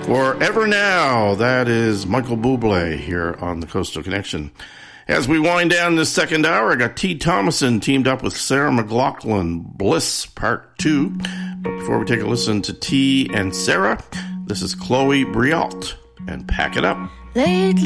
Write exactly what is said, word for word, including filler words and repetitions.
Forever Now, that is Michael Bublé here on the Coastal Connection. As we wind down this second hour, I got T. Thomason teamed up with Sarah McLachlan, Bliss Part two. But before we take a listen to T and Sarah, this is Chloe Briault and Pack It Up. Lately